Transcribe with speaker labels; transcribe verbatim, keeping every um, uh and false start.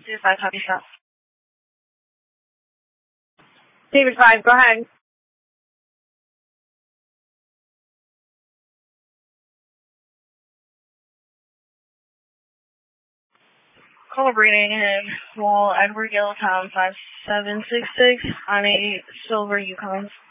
Speaker 1: David five, copy shot.
Speaker 2: David five, go ahead.
Speaker 1: Calibrating him, wall Edward Yellowtown five seven six six on a silver Yukon.